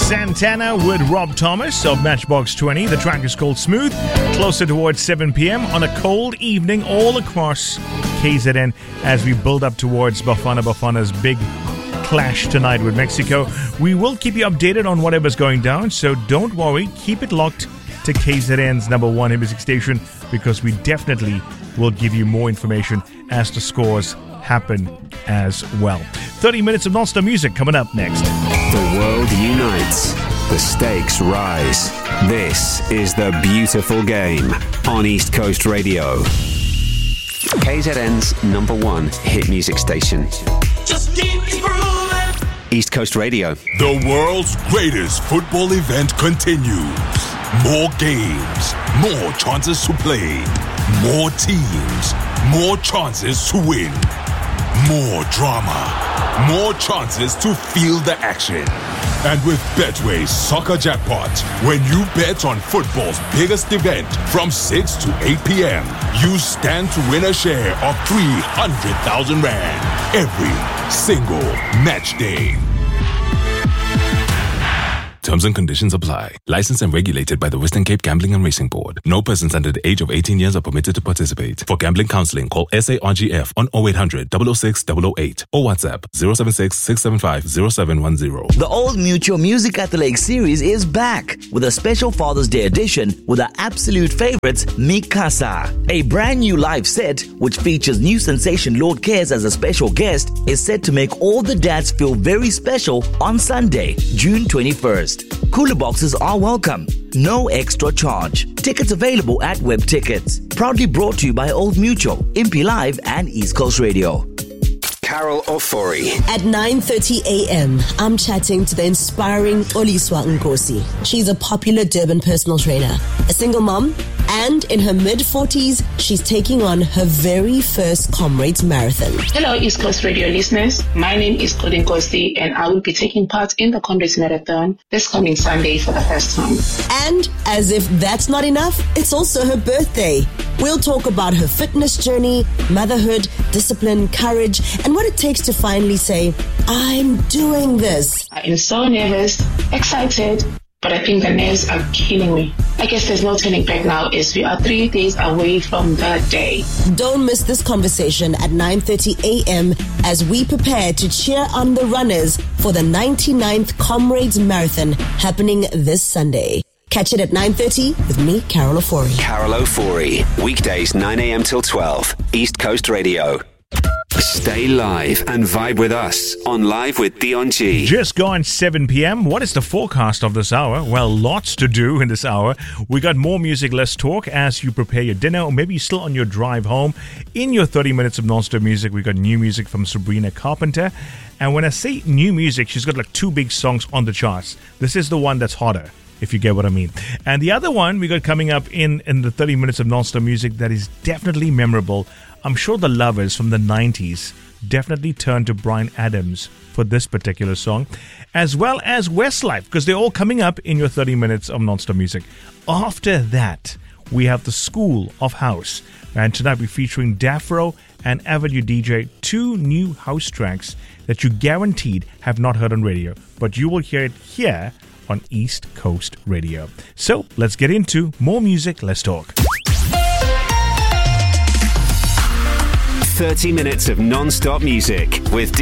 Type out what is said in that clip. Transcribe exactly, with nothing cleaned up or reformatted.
Santana with Rob Thomas of Matchbox twenty. The track is called Smooth. Closer towards seven p.m. on a cold evening all across K Z N as we build up towards Bafana Bafana's big clash tonight with Mexico. We will keep you updated on whatever's going down, so don't worry. Keep it locked to K Z N's number one hit music station because we definitely will give you more information as the scores happen as well. thirty minutes of non-stop music coming up next. The world unites. The stakes rise. This is The Beautiful Game on East Coast Radio. K Z N's number one hit music station. Just keep grooving. East Coast Radio. The world's greatest football event continues. More games, more chances to play, more teams, more chances to win, more drama, more chances to feel the action. And with Betway's Soccer Jackpot, when you bet on football's biggest event from six to eight p.m., you stand to win a share of three hundred thousand rand every single match day. Terms and conditions apply. Licensed and regulated by the Western Cape Gambling and Racing Board. No persons under the age of eighteen years are permitted to participate. For gambling counseling, call S A R G F on oh eight hundred, double oh six, double oh eight or WhatsApp zero seven six, six seven five, zero seven one zero. The Old Mutual Music Athletics series is back with a special Father's Day edition with our absolute favorites, Mikasa. A brand new live set, which features new sensation Lord Cares as a special guest, is set to make all the dads feel very special on Sunday, June twenty-first. Cooler boxes are welcome. No extra charge. Tickets available at Web Tickets. Proudly brought to you by Old Mutual, Impi Live and East Coast Radio. Carol Ofori. At nine thirty a.m., I'm chatting to the inspiring Oliswa Nkosi. She's a popular Durban personal trainer, a single mom, and in her mid-forties, she's taking on her very first Comrades Marathon. Hello, East Coast Radio listeners. My name is Claudine Nkosi, and I will be taking part in the Comrades Marathon this coming Sunday for the first time. And as if that's not enough, it's also her birthday. We'll talk about her fitness journey, motherhood, discipline, courage, and what it takes to finally say, I'm doing this. I am so nervous, excited, but I think the nerves are killing me. I guess there's no turning back now as we are three days away from that day. Don't miss this conversation at nine thirty a.m. as we prepare to cheer on the runners for the ninety-ninth Comrades Marathon happening this Sunday. Catch it at nine thirty with me, Carol Ofori. Carol Ofori. Weekdays nine a.m. till twelve. East Coast Radio. Stay live and vibe with us on Live with Dion G. Just gone seven p.m. What is the forecast of this hour? Well, lots to do in this hour. We got more music, less talk as you prepare your dinner, or maybe you're still on your drive home. In your thirty minutes of non-stop music, we got new music from Sabrina Carpenter. And when I say new music, she's got like two big songs on the charts. This is the one that's hotter, if you get what I mean. And the other one we got coming up in, in the thirty minutes of non-stop music that is definitely memorable. I'm sure the lovers from the nineties definitely turned to Bryan Adams for this particular song, as well as Westlife, because they're all coming up in your thirty minutes of non-stop music. After that, we have the School of House. And tonight we're featuring Dafro and Avenue D J, two new house tracks that you guaranteed have not heard on radio, but you will hear it here on East Coast Radio. So let's get into more music, less talk. thirty minutes of non-stop music with